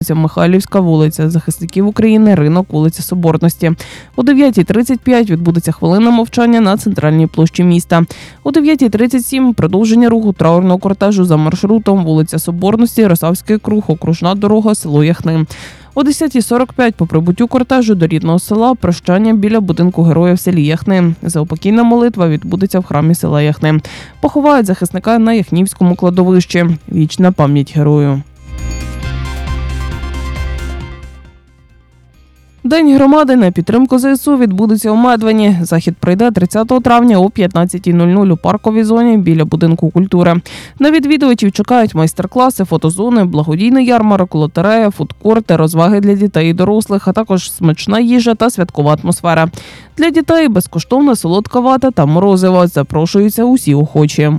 Михайлівська вулиця Захисників України, ринок, вулиця Соборності. О 9:35 відбудеться хвилина мовчання на центральній площі міста. О 9:37 продовження руху траурного кортежу за маршрутом вулиця Соборності, Росавський круг, окружна дорога, село Яхни. О 10:45 по прибуттю кортежу до рідного села прощання біля будинку героя в селі Яхни. Заупокійна молитва відбудеться в храмі села Яхни. Поховають захисника на Яхнівському кладовищі. Вічна пам'ять герою. День громади на підтримку ЗСУ відбудеться у Медвені. Захід пройде 30 травня о 15:00 у парковій зоні біля будинку культури. На відвідувачів чекають майстер-класи, фотозони, благодійний ярмарок, лотерея, фудкорти, розваги для дітей і дорослих, а також смачна їжа та святкова атмосфера. Для дітей безкоштовна солодка вата та морозиво. Запрошуються усі охочі.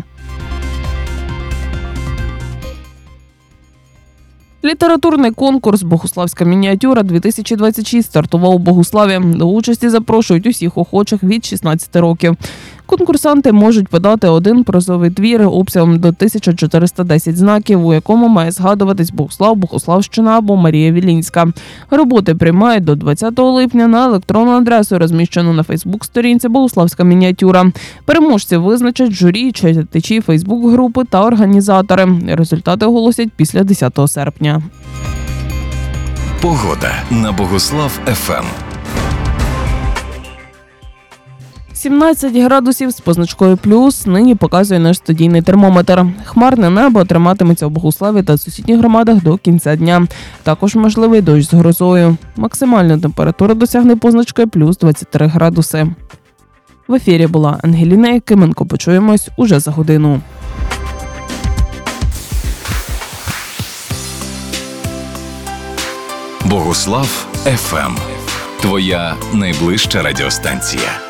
Літературний конкурс «Богуславська мініатюра-2026» стартував у Богуславі. До участі запрошують усіх охочих від 16 років. Конкурсанти можуть подати один прозовий твір обсягом до 1410 знаків, у якому має згадуватись Богуслав, Богуславщина або Марія Вілінська. Роботи приймають до 20 липня на електронну адресу, розміщену на Фейсбук-сторінці «Богуславська мініатюра». Переможців визначать журі, читачі Фейсбук-групи та організатори. Результати оголосять після 10 серпня. Погода на Богуслав ФМ. 17 градусів з позначкою плюс нині показує наш студійний термометр. Хмарне небо триматиметься у Богуславі та сусідніх громадах до кінця дня. Також можливий дощ з грозою. Максимальна температура досягне позначки плюс 23 градуси. В ефірі була Ангеліна Якименко. Почуємось уже за годину. Богуслав ФМ. Твоя найближча радіостанція.